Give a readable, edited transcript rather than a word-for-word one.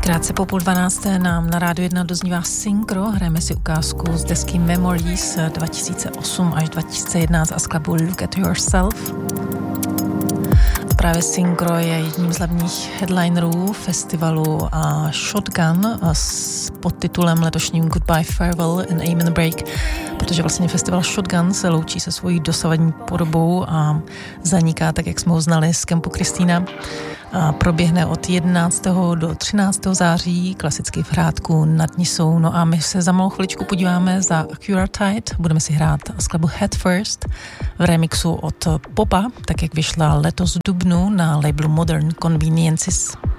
Krátce po 11:30 nám na Rádiu 1 doznívá Syncro. Hrajeme si ukázku z desky Memories 2008 až 2011 a skladbu Look at Yourself. Právě Syncro je jedním z hlavních headlinerů festivalu Shotgun s podtitulem letošním Goodbye, Farewell and Aim and Break, protože vlastně festival Shotgun se loučí se svojí dosavadní podobou a zaniká tak, jak jsme ho znali z kempu Kristýna. A proběhne od 11. do 13. září, klasicky v Hrádku nad Nisou. No a my se za malou chviličku podíváme za Accurate. Budeme si hrát skladbu Head First v remixu od Popa, tak jak vyšla letos v dubnu na labelu Modern Conveniences.